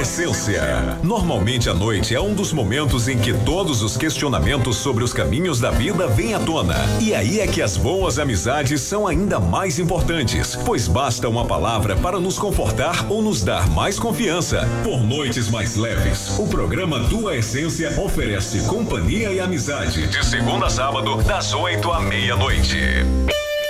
Essência. Normalmente a noite é um dos momentos em que todos os questionamentos sobre os caminhos da vida vêm à tona. E aí é que as boas amizades são ainda mais importantes, pois basta uma palavra para nos confortar ou nos dar mais confiança. Por noites mais leves, o programa Tua Essência oferece companhia e amizade de segunda a sábado, das 8 à meia-noite.